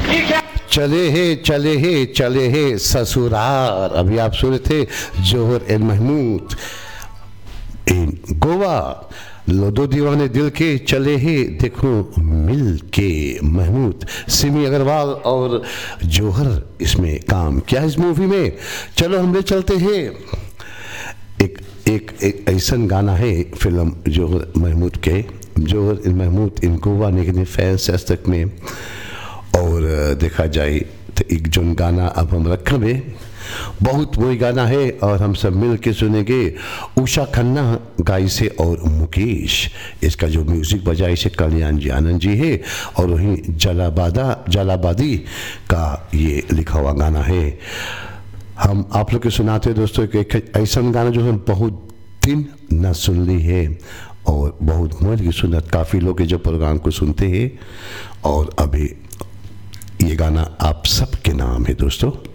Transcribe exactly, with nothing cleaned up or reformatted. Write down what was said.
चले हे चले हे चले हे ससुराल। अभी आप सुन रहे थे जोहर एंड महमूद इन गोवा। लोदो दीवाने दिल के चले हे देखो मिल के। महमूद सिमी अग्रवाल और जोहर इसमें काम किया इस मूवी में। चलो हम ले चलते हैं एक एक एक ऐसा गाना है फिल्म जोहर महमूद के। जोहर इन महमूद इन गोवा निकले फैंस आज तक में। और देखा जाए तो एक जोन गाना अब हम रखे बहुत वही गाना है और हम सब मिल के सुनेंगे। उषा खन्ना गाई से और मुकेश इसका जो म्यूज़िक बजाई से कल्याण जी आनंद जी है। और वहीं जलाबादा जलाबादी का ये लिखा हुआ गाना है। हम आप लोग के सुनाते हैं दोस्तों एक ऐसा गाना जो हम बहुत दिन न सुन ली है और बहुत मन की सुनत काफ़ी लोग जो प्रोग्राम को सुनते हैं। और अभी ये गाना आप सबके नाम है दोस्तों।